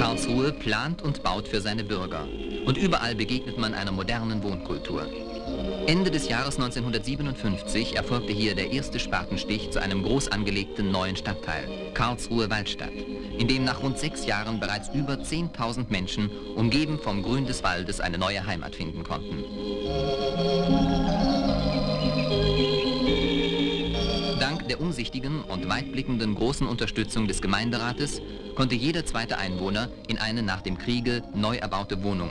Karlsruhe plant und baut für seine Bürger. Und überall begegnet man einer modernen Wohnkultur. Ende des Jahres 1957 erfolgte hier der erste Spatenstich zu einem groß angelegten neuen Stadtteil, Karlsruhe-Waldstadt, in dem nach rund 6 Jahren bereits über 10.000 Menschen, umgeben vom Grün des Waldes, eine neue Heimat finden konnten. Dank der umsichtigen und weitblickenden großen Unterstützung des Gemeinderates konnte jeder zweite Einwohner in eine nach dem Kriege neu erbaute Wohnung